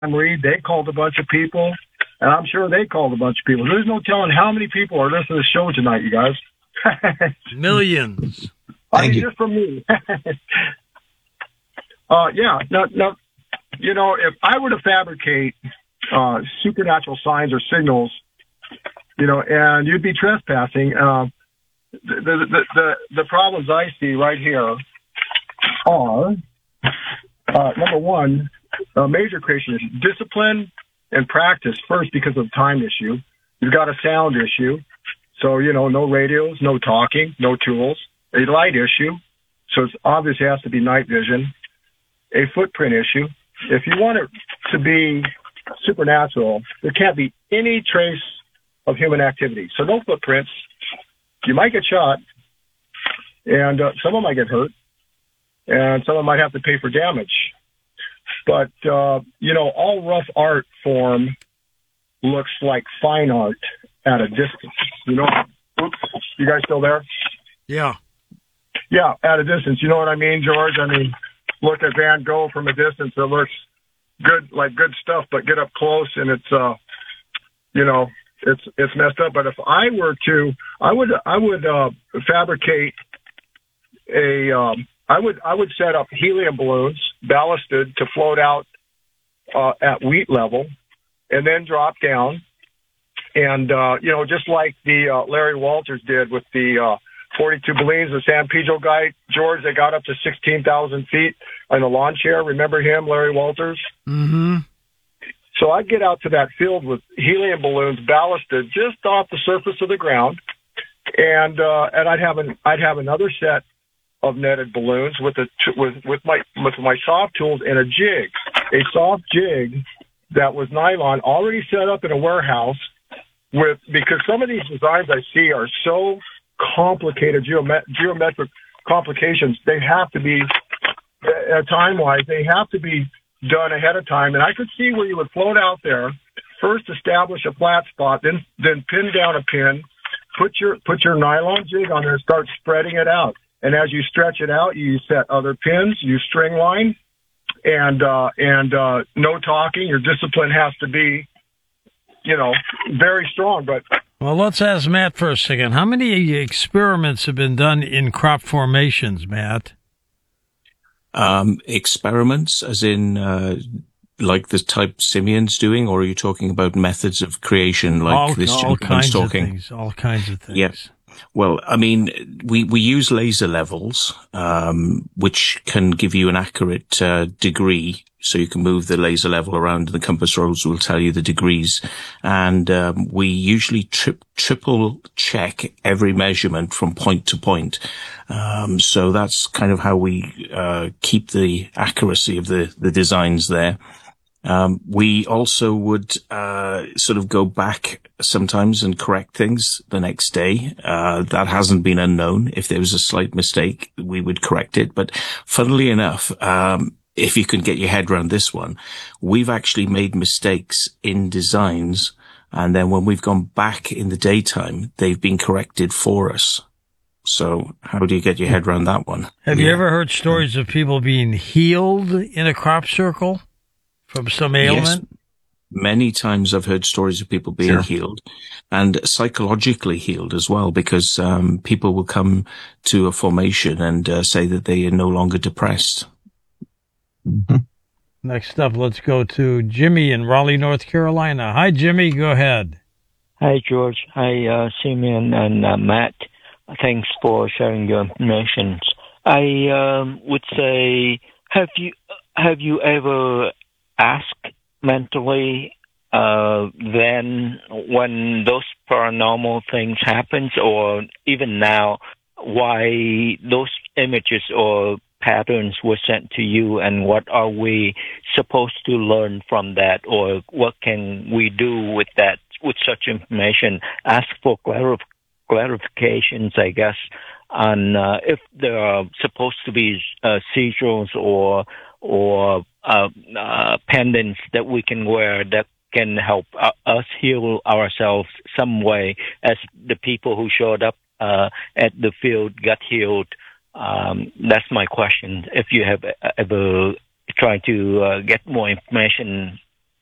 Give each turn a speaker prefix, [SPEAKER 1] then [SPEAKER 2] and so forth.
[SPEAKER 1] Reed, they called a bunch of people, and I'm sure they called a bunch of people. There's no telling how many people are listening to the show tonight, you guys.
[SPEAKER 2] Millions.
[SPEAKER 1] Thank you. Just from me. Yeah. No, if I were to fabricate supernatural signs or signals, and you'd be trespassing, the problems I see right here are, number one, a major creation issue. Discipline and practice first because of time issue. You've got a sound issue. So, no radios, no talking, no tools. A light issue. So it's obviously has to be night vision. A footprint issue. If you want it to be supernatural, there can't be any trace of human activity. So no footprints. You might get shot, and someone might get hurt, and someone might have to pay for damage. But, all rough art form looks like fine art at a distance. Oops, you guys still there?
[SPEAKER 2] Yeah.
[SPEAKER 1] Yeah, at a distance. You know what I mean, George? I mean, look at Van Gogh from a distance. It looks good, like good stuff, but get up close and it's, it's messed up. But if I were to, I would fabricate I would set up helium balloons, ballasted, to float out at wheat level, and then drop down. And just like the Larry Walters did with the 42 balloons, the San Pedro guy, George, they got up to 16,000 feet on a lawn chair. Remember him, Larry Walters?
[SPEAKER 2] Mm-hmm.
[SPEAKER 1] So I'd get out to that field with helium balloons ballasted just off the surface of the ground, and I'd have another set of netted balloons with my soft tools and a soft jig that was nylon already set up in a warehouse because some of these designs I see are so complicated, geometric complications. They have to be time-wise. They have to be done ahead of time. And I could see where you would float out there, first establish a flat spot, then pin down a pin, put your nylon jig on there, and start spreading it out. And as you stretch it out, you set other pins, you string line, and no talking. Your discipline has to be, very strong. But
[SPEAKER 2] well, let's ask Matt for a second. How many experiments have been done in crop formations, Matt?
[SPEAKER 3] Experiments, as in like the type Simeon's doing, or are you talking about methods of creation like this gentleman's talking?
[SPEAKER 2] All kinds of things.
[SPEAKER 3] Yes. Well, I mean, we use laser levels, which can give you an accurate degree. So you can move the laser level around, and the compass rose will tell you the degrees. And we usually triple check every measurement from point to point. So that's kind of how we keep the accuracy of the designs there. We also would sort of go back sometimes and correct things the next day. That hasn't been unknown. If there was a slight mistake, we would correct it. But funnily enough, if you can get your head around this one, we've actually made mistakes in designs, and then when we've gone back in the daytime, they've been corrected for us. So how do you get your head around that one?
[SPEAKER 2] Have you ever heard stories of people being healed in a crop circle from some ailment?
[SPEAKER 3] Yes. Many times I've heard stories of people being healed, and psychologically healed as well, because people will come to a formation and say that they are no longer depressed.
[SPEAKER 4] Mm-hmm.
[SPEAKER 2] Next up, let's go to Jimmy in Raleigh, North Carolina. Hi, Jimmy. Go ahead.
[SPEAKER 5] Hi, George. Hi, Simeon and Matt. Thanks for sharing your information. I would say, have you ever asked mentally then when those paranormal things happens, or even now, why those images or patterns were sent to you, and what are we supposed to learn from that, or what can we do with that, with such information? Ask for clarifications, I guess, on if there are supposed to be seizures or pendants that we can wear that can help us heal ourselves some way, as the people who showed up at the field got healed. That's my question. If you have ever tried to get more information